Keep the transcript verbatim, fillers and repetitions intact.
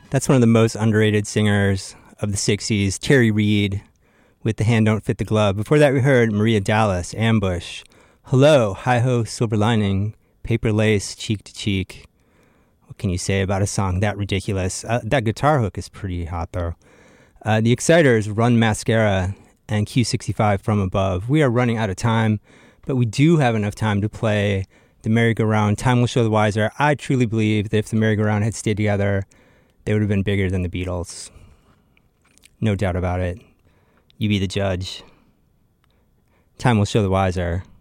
That's one of the most underrated singers of the sixties, Terry Reid, with The Hand Don't Fit the Glove. Before that, we heard Maria Dallas, Ambush. Hello, Hi-Ho, Silver Lining, Paper Lace, Cheek to Cheek. What can you say about a song that ridiculous? Uh, that guitar hook is pretty hot, though. Uh, the Exciters, Run Mascara, and Q sixty-five, From Above. We are running out of time, but we do have enough time to play The Merry-Go-Round. Time will show the wiser. I truly believe that if The Merry-Go-Round had stayed together, they would have been bigger than the Beatles. No doubt about it. You be the judge. Time will show the wiser.